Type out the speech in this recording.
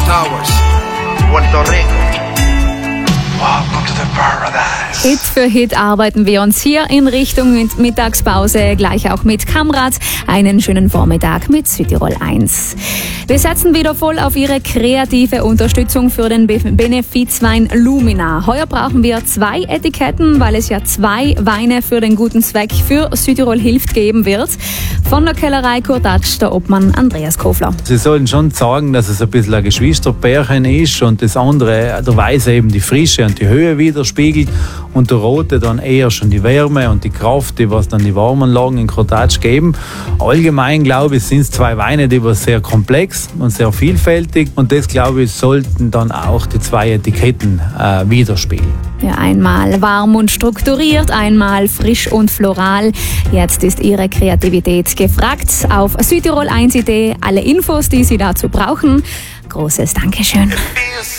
Towers, Puerto Rico. Welcome to the paradise. Hit für Hit arbeiten wir uns hier in Richtung Mittagspause, gleich auch mit Kamrat. Einen schönen Vormittag mit Südtirol 1. Wir setzen wieder voll auf Ihre kreative Unterstützung für den Benefizwein Lumina. Heuer brauchen wir 2 Etiketten, weil es ja 2 Weine für den guten Zweck für Südtirol hilft geben wird. Von der Kellerei Kurtatsch, der Obmann Andreas Kofler. Sie sollen schon sagen, dass es ein bisschen ein Geschwisterpärchen ist und das andere, der Weiße eben die Frische und die Höhe widerspiegelt und der Rote dann eher schon die Wärme und die Kraft, die was dann die Warmanlagen in Kurtatsch geben. Allgemein, glaube ich, sind es 2 Weine, die waren sehr komplex und sehr vielfältig und das, glaube ich, sollten dann auch die 2 Etiketten widerspiegeln. Ja, einmal warm und strukturiert, einmal frisch und floral. Jetzt ist Ihre Kreativität gefragt. Auf Südtirol 1.de alle Infos, die Sie dazu brauchen. Großes Dankeschön.